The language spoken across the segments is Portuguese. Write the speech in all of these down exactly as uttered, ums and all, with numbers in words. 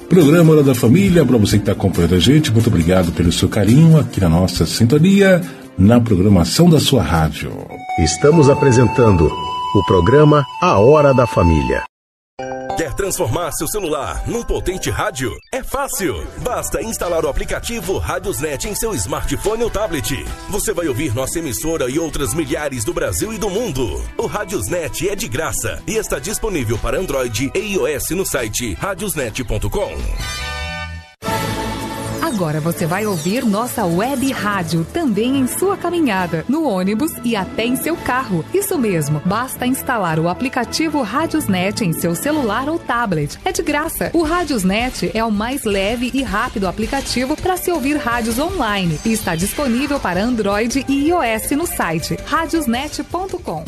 Programa Hora da Família, para você que está acompanhando a gente, muito obrigado pelo seu carinho aqui na nossa sintonia, na programação da sua rádio. Estamos apresentando o programa A Hora da Família. Quer transformar seu celular num potente rádio? É fácil! Basta instalar o aplicativo Radiosnet em seu smartphone ou tablet. Você vai ouvir nossa emissora e outras milhares do Brasil e do mundo. O Radiosnet é de graça e está disponível para Android e iOS no site radiosnet ponto com. Agora você vai ouvir nossa web rádio também em sua caminhada, no ônibus e até em seu carro. Isso mesmo, basta instalar o aplicativo Radiosnet em seu celular ou tablet. É de graça. O Radiosnet é o mais leve e rápido aplicativo para se ouvir rádios online e está disponível para Android e iOS no site radiosnet ponto com.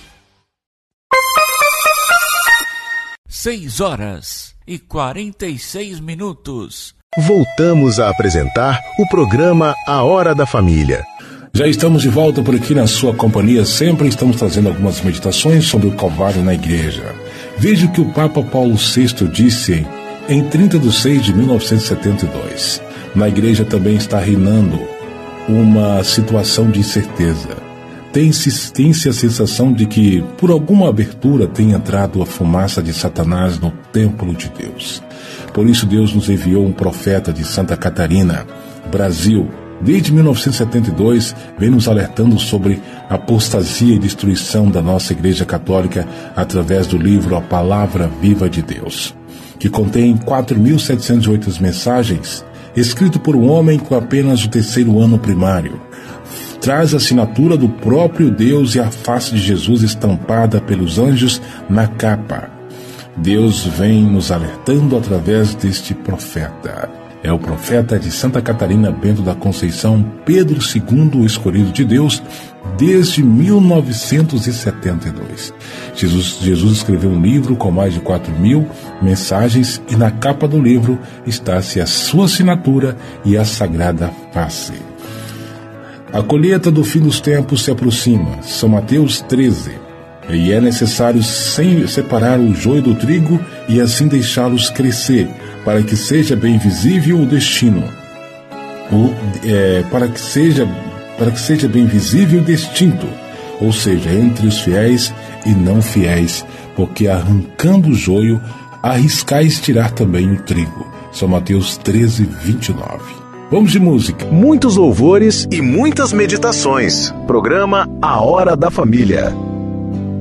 seis horas e quarenta e seis minutos. Voltamos a apresentar o programa A Hora da Família. Já estamos de volta por aqui na sua companhia. Sempre estamos trazendo algumas meditações sobre o Calvário na igreja. Veja o que o Papa Paulo sexto disse em trinta de seis de mil novecentos e setenta e dois. Na igreja também está reinando uma situação de incerteza. Tem-se, tem-se a sensação de que, por alguma abertura, tem entrado a fumaça de Satanás no templo de Deus. Por isso Deus nos enviou um profeta de Santa Catarina, Brasil. Desde mil novecentos e setenta e dois, vem nos alertando sobre a apostasia e destruição da nossa Igreja Católica através do livro A Palavra Viva de Deus, que contém quatro mil setecentas e oito mensagens, escrito por um homem com apenas o terceiro ano primário. Traz a assinatura do próprio Deus e a face de Jesus estampada pelos anjos na capa. Deus vem nos alertando através deste profeta. É o profeta de Santa Catarina Bento da Conceição, Pedro segundo, o escolhido de Deus, desde mil novecentos e setenta e dois. Jesus, Jesus escreveu um livro com mais de quatro mil mensagens e na capa do livro está-se a sua assinatura e a sagrada face. A colheita do fim dos tempos se aproxima. São Mateus treze. E é necessário sem separar o joio do trigo e assim deixá-los crescer, para que seja bem visível o destino. O, é, para, que seja, para que seja bem visível o distinto, ou seja, entre os fiéis e não fiéis, porque arrancando o joio, arriscais tirar também o trigo. São Mateus treze, vinte e nove. Vamos de música. Muitos louvores e muitas meditações. Programa A Hora da Família.